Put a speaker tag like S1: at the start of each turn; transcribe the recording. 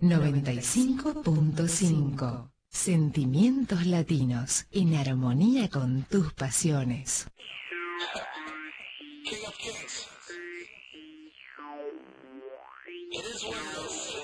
S1: 95.5. Sentimientos latinos en armonía con tus pasiones.
S2: King of Kings. It is one of those.